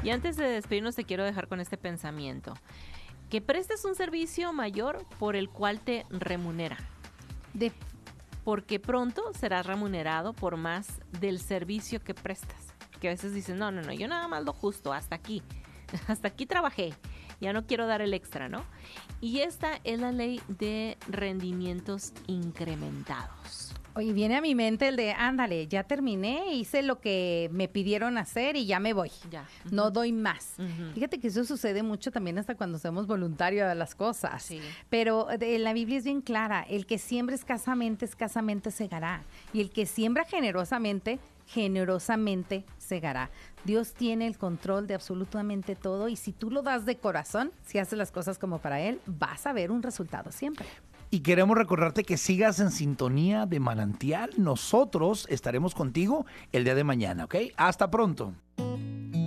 Y antes de despedirnos te quiero dejar con este pensamiento. Que prestes un servicio mayor por el cual te remunera. Porque pronto serás remunerado por más del servicio que prestas. Que a veces dicen, no, yo nada más lo justo, hasta aquí trabajé, ya no quiero dar el extra, ¿no? Y esta es la ley de rendimientos incrementados. Oye, viene a mi mente el de, ándale, ya terminé, hice lo que me pidieron hacer y ya me voy. Ya. No doy más. Fíjate que eso sucede mucho también hasta cuando somos voluntarios de las cosas. Sí. Pero la Biblia es bien clara, el que siembra escasamente segará. Y el que siembra generosamente segará. Dios tiene el control de absolutamente todo y si tú lo das de corazón, si haces las cosas como para Él, vas a ver un resultado siempre. Y queremos recordarte que sigas en sintonía de Manantial. Nosotros estaremos contigo el día de mañana, ¿ok? Hasta pronto.